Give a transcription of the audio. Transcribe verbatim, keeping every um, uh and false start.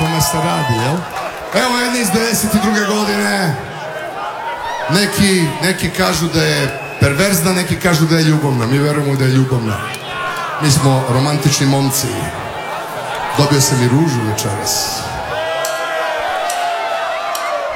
kome se radi, jel? Evo jedni iz devedeset druge godine. Neki, neki kažu da je perverzna, neki kažu da je ljubavna. Mi verujemo da je ljubavna. Mi smo romantični momci. Dobio sam i ružu večeras.